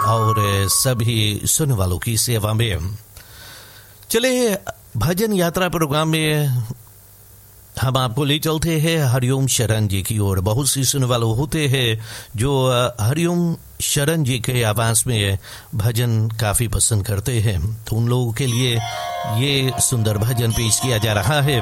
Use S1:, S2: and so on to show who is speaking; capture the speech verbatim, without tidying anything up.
S1: और सभी सुनने वालों की सेवा में। चले भजन यात्रा प्रोग्राम में हम आपको ले चलते हैं हरिओम शरण जी की ओर। बहुत सी सुनने वाले होते हैं जो हरिओम शरण जी के आवाज में भजन काफी पसंद करते हैं, तो उन लोगों के लिए ये सुंदर भजन पेश किया जा रहा है।